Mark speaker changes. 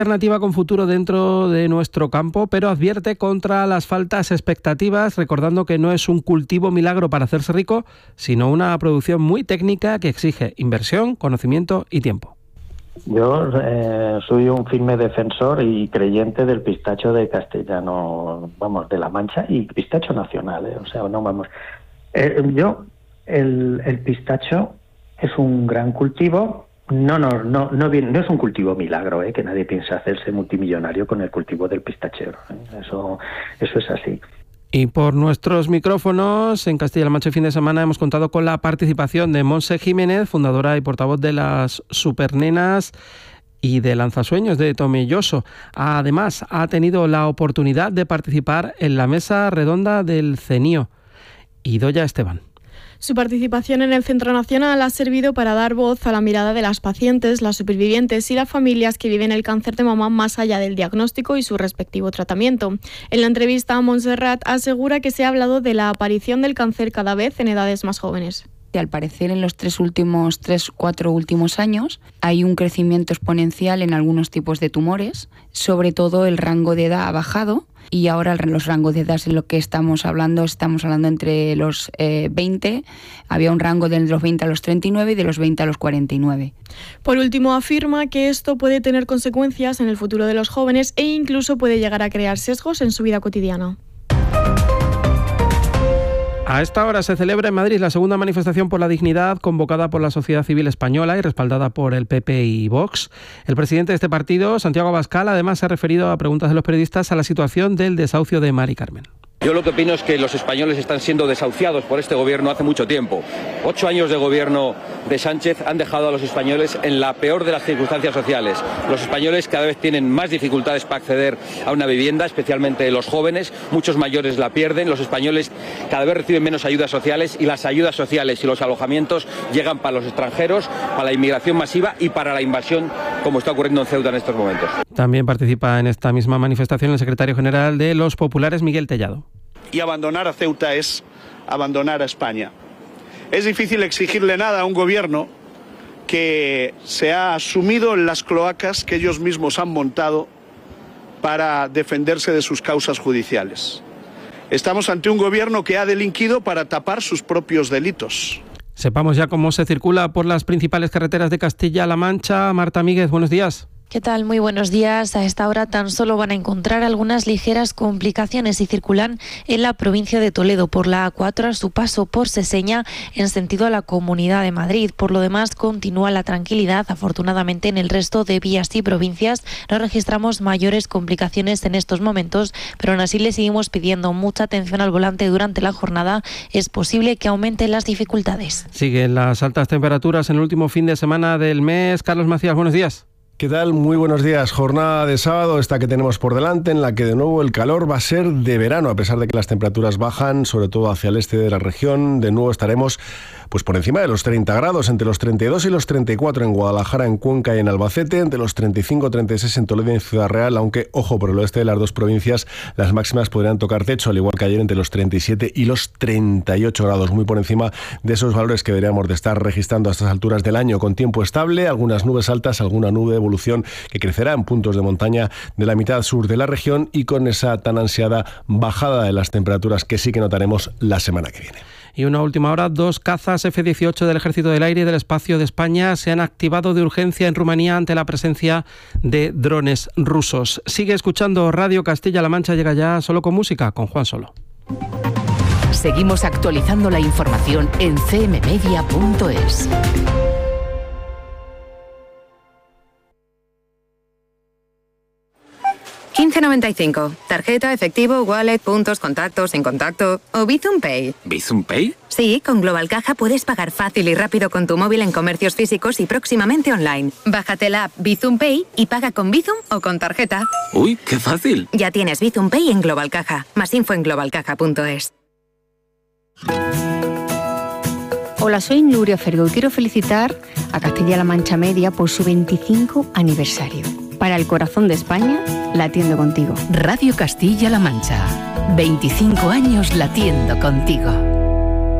Speaker 1: alternativa con futuro dentro de nuestro campo, pero advierte contra las faltas expectativas, recordando que no es un cultivo milagro para hacerse rico, sino una producción muy técnica que exige inversión, conocimiento y tiempo.
Speaker 2: Yo soy un firme defensor y creyente del pistacho de castellano, vamos, de La Mancha, y pistacho nacional, o sea, no vamos. El pistacho es un gran cultivo. No es un cultivo milagro, que nadie piensa hacerse multimillonario con el cultivo del pistachero. Eso es así.
Speaker 1: Y por nuestros micrófonos, en Castilla-La Mancha el fin de semana hemos contado con la participación de Montse Jiménez, fundadora y portavoz de las Supernenas y de Lanzasueños de Tomelloso. Además, ha tenido la oportunidad de participar en la mesa redonda del CENIO. Idoia Esteban.
Speaker 3: Su participación en el Centro Nacional ha servido para dar voz a la mirada de las pacientes, las supervivientes y las familias que viven el cáncer de mama más allá del diagnóstico y su respectivo tratamiento. En la entrevista, Montserrat asegura que se ha hablado de la aparición del cáncer cada vez en edades más jóvenes.
Speaker 4: Al parecer, en los 4 últimos años hay un crecimiento exponencial en algunos tipos de tumores, sobre todo el rango de edad ha bajado y ahora los rangos de edad en lo que estamos hablando entre los 20, había un rango de los 20 a los 39 y de los 20 a los 49.
Speaker 3: Por último, afirma que esto puede tener consecuencias en el futuro de los jóvenes e incluso puede llegar a crear sesgos en su vida cotidiana.
Speaker 1: A esta hora se celebra en Madrid la segunda manifestación por la dignidad convocada por la sociedad civil española y respaldada por el PP y Vox. El presidente de este partido, Santiago Abascal, además se ha referido a preguntas de los periodistas a la situación del desahucio de Mari Carmen.
Speaker 5: Yo lo que opino es que los españoles están siendo desahuciados por este gobierno hace mucho tiempo. 8 años de gobierno de Sánchez han dejado a los españoles en la peor de las circunstancias sociales. Los españoles cada vez tienen más dificultades para acceder a una vivienda, especialmente los jóvenes. Muchos mayores la pierden. Los españoles cada vez reciben menos ayudas sociales y las ayudas sociales y los alojamientos llegan para los extranjeros, para la inmigración masiva y para la invasión, como está ocurriendo en Ceuta en estos momentos.
Speaker 1: También participa en esta misma manifestación el secretario general de los populares, Miguel Tellado.
Speaker 6: Y abandonar a Ceuta es abandonar a España. Es difícil exigirle nada a un gobierno que se ha sumido en las cloacas que ellos mismos han montado para defenderse de sus causas judiciales. Estamos ante un gobierno que ha delinquido para tapar sus propios delitos.
Speaker 1: Sepamos ya cómo se circula por las principales carreteras de Castilla-La Mancha. Marta Míguez, buenos días.
Speaker 7: ¿Qué tal? Muy buenos días. A esta hora tan solo van a encontrar algunas ligeras complicaciones y circulan en la provincia de Toledo por la A4 a su paso por Seseña en sentido a la Comunidad de Madrid. Por lo demás, continúa la tranquilidad. Afortunadamente, en el resto de vías y provincias no registramos mayores complicaciones en estos momentos, pero aún así le seguimos pidiendo mucha atención al volante durante la jornada. Es posible que aumenten las dificultades.
Speaker 1: Siguen las altas temperaturas en el último fin de semana del mes. Carlos Macías, buenos días.
Speaker 8: ¿Qué tal? Muy buenos días. Jornada de sábado, esta que tenemos por delante, en la que de nuevo el calor va a ser de verano, a pesar de que las temperaturas bajan, sobre todo hacia el este de la región. De nuevo estaremos pues por encima de los 30 grados, entre los 32 y los 34 en Guadalajara, en Cuenca y en Albacete, entre los 35-36 en Toledo y en Ciudad Real, aunque, ojo, por el oeste de las dos provincias, las máximas podrían tocar techo, al igual que ayer, entre los 37 y los 38 grados, muy por encima de esos valores que deberíamos de estar registrando a estas alturas del año, con tiempo estable, algunas nubes altas, alguna nube de evolución que crecerá en puntos de montaña de la mitad sur de la región y con esa tan ansiada bajada de las temperaturas que sí que notaremos la semana que viene.
Speaker 1: Y una última hora, 2 cazas F-18 del Ejército del Aire y del Espacio de España se han activado de urgencia en Rumanía ante la presencia de drones rusos. Sigue escuchando Radio Castilla-La Mancha, llega ya Solo con Música, con Juan Solo.
Speaker 9: Seguimos actualizando la información en cmmedia.es. $15.95. Tarjeta, efectivo, wallet, puntos, contactos, sin contacto o Bizum Pay.
Speaker 10: ¿Bizum Pay?
Speaker 9: Sí, con Global Caja puedes pagar fácil y rápido con tu móvil en comercios físicos y próximamente online. Bájate la app Bizum Pay y paga con Bizum o con tarjeta.
Speaker 10: ¡Uy, qué fácil!
Speaker 9: Ya tienes Bizum Pay en Global Caja. Más info en globalcaja.es.
Speaker 11: Hola, soy Nuria Fergo y quiero felicitar a Castilla-La Mancha Media por su 25 aniversario. Para el corazón de España, latiendo contigo.
Speaker 9: Radio Castilla-La Mancha. 25 años latiendo contigo.